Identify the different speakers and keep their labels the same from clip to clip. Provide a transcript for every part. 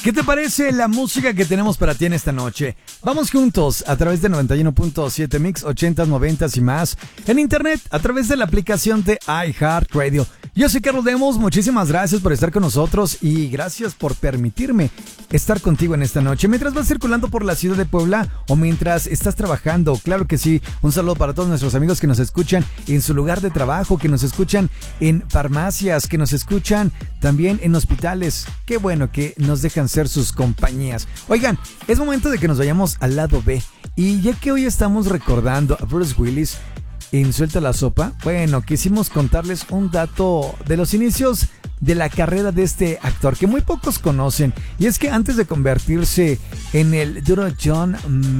Speaker 1: ¿Qué te parece la música que tenemos para ti en esta noche? Vamos juntos a través de 91.7 Mix, 80s, 90s y más. En internet, a través de la aplicación de iHeartRadio. Yo soy Carlos Lemos, muchísimas gracias por estar con nosotros y gracias por permitirme estar contigo en esta noche. Mientras vas circulando por la ciudad de Puebla o mientras estás trabajando, claro que sí, un saludo para todos nuestros amigos que nos escuchan en su lugar de trabajo, que nos escuchan en farmacias, que nos escuchan también en hospitales. Qué bueno que nos dejan ser sus compañías. Oigan, es momento de que nos vayamos al lado B. Y ya que hoy estamos recordando a Bruce Willis en Suelta la Sopa, bueno, quisimos contarles un dato de los inicios de la carrera de este actor que muy pocos conocen. Y es que antes de convertirse en el Duro John,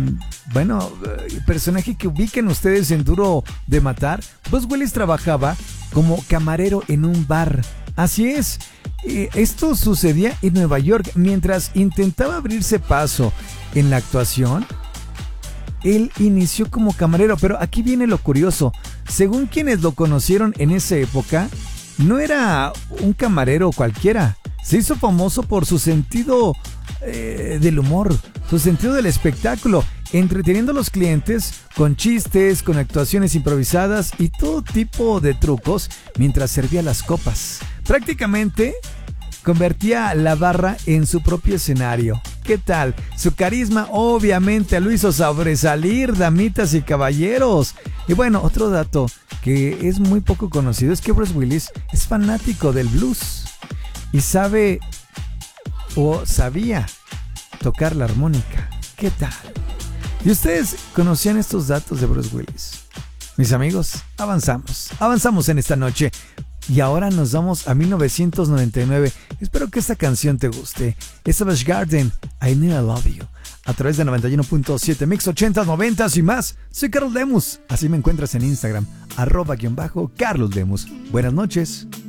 Speaker 1: personaje que ubiquen ustedes en Duro de Matar, Bruce Willis trabajaba como camarero en un bar. Así es, esto sucedía en Nueva York. Mientras intentaba abrirse paso en la actuación, él inició como camarero, pero aquí viene lo curioso. Según quienes lo conocieron en esa época, no era un camarero cualquiera. Se hizo famoso por su sentido del humor, su sentido del espectáculo, entreteniendo a los clientes con chistes, con actuaciones improvisadas y todo tipo de trucos mientras servía las copas. Prácticamente convertía la barra en su propio escenario. ¿Qué tal? Su carisma obviamente lo hizo sobresalir, damitas y caballeros. Y bueno, otro dato que es muy poco conocido es que Bruce Willis es fanático del blues y sabe o sabía tocar la armónica. ¿Qué tal? ¿Y ustedes conocían estos datos de Bruce Willis? Mis amigos, avanzamos en esta noche. Y ahora nos vamos a 1999. Espero que esta canción te guste. Savage Garden, I Knew I Love You. A través de 91.7 Mix, 80s, 90s y más. Soy Carlos Lemus. Así me encuentras en Instagram, @Carlos Lemus. Buenas noches.